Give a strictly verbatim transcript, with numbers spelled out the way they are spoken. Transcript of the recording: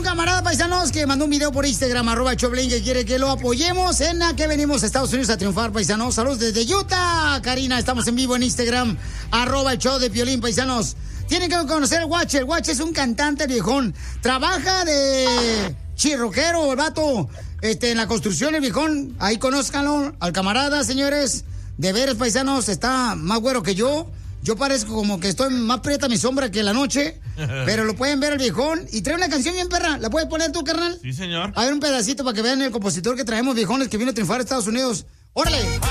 camarada paisanos que mandó un video por Instagram, arroba Choplin, que quiere que lo apoyemos en la que venimos a Estados Unidos a triunfar, paisanos. Saludos desde Utah, Karina. Estamos en vivo en Instagram, arroba el show de Piolín, paisanos. Tienen que conocer el Guache. El Guache es un cantante viejón. Trabaja de chirroquero, el vato, este, en la construcción, el viejón. Ahí conózcanlo, al camarada, señores. De veras, paisanos, está más güero que yo. Yo parezco como que estoy más prieta mi sombra que la noche. Pero lo pueden ver el viejón. Y trae una canción bien perra. ¿La puedes poner tú, carnal? Sí, señor. A ver un pedacito para que vean el compositor que traemos, viejones, que vino a triunfar a Estados Unidos. ¡Órale!